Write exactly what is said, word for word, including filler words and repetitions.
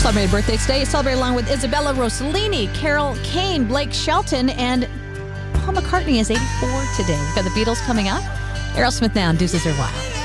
celebrated birthdays today. Celebrate along with Isabella Rossellini, Carol Kane, Blake Shelton, and Paul McCartney is eighty-four today. We've got the Beatles coming up. Aerosmith now, Deuces Are Wild.